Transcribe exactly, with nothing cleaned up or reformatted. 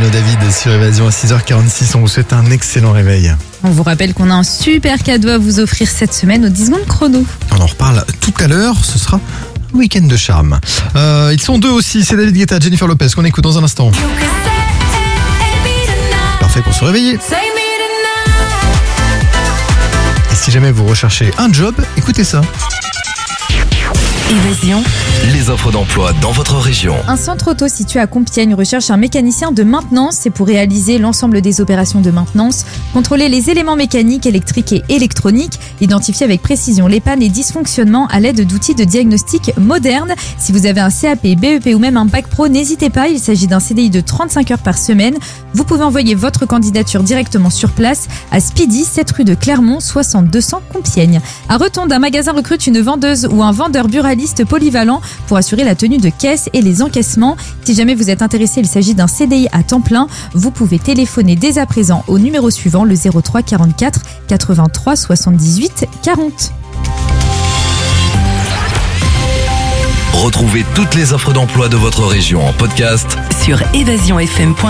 Mariano David sur Évasion à six heures quarante-six. On vous souhaite un excellent réveil. On vous rappelle qu'on a un super cadeau à vous offrir cette semaine aux dix secondes chrono. On en reparle tout à l'heure. Ce sera un week-end de charme. Euh, ils sont deux aussi. C'est David Guetta, Jennifer Lopez qu'on écoute dans un instant. Parfait pour se réveiller. Et si jamais vous recherchez un job, écoutez ça. Évasion. Les offres d'emploi dans votre région. Un centre auto situé à Compiègne recherche un mécanicien de maintenance. C'est pour réaliser l'ensemble des opérations de maintenance, contrôler les éléments mécaniques, électriques et électroniques, identifier avec précision les pannes et dysfonctionnements à l'aide d'outils de diagnostic modernes. Si vous avez un C A P, B E P ou même un bac pro, n'hésitez pas. Il s'agit d'un C D I de trente-cinq heures par semaine. Vous pouvez envoyer votre candidature directement sur place à Speedy, sept rue de Clermont, soixante deux cents Compiègne. À Retonde, un magasin recrute une vendeuse ou un vendeur buraliste polyvalent pour assurer la tenue de caisse et les encaissements. Si jamais vous êtes intéressé, il s'agit d'un C D I à temps plein. Vous pouvez téléphoner dès à présent au numéro suivant, le zéro trois quarante-quatre quatre-vingt-trois soixante-dix-huit quarante. Retrouvez toutes les offres d'emploi de votre région en podcast Sur évasion f m point com.